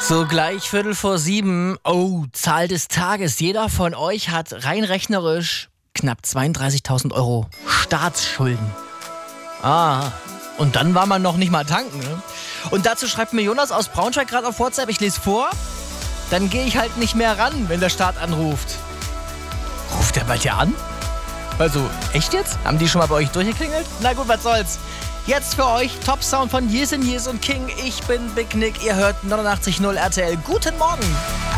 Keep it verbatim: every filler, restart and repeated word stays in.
So, gleich Viertel vor sieben. Oh, Zahl des Tages. Jeder von euch hat rein rechnerisch knapp zweiunddreißigtausend Euro Staatsschulden. Ah, und dann war man noch nicht mal tanken, ne? Und dazu schreibt mir Jonas aus Braunschweig gerade auf WhatsApp, ich lese vor, dann gehe ich halt nicht mehr ran, wenn der Staat anruft. Ruft der bald ja an? Also, echt jetzt? Haben die schon mal bei euch durchgeklingelt? Na gut, was soll's. Jetzt für euch Top-Sound von Years and Years und King. Ich bin Big Nick, ihr hört neunundachtzig Komma null R T L. Guten Morgen!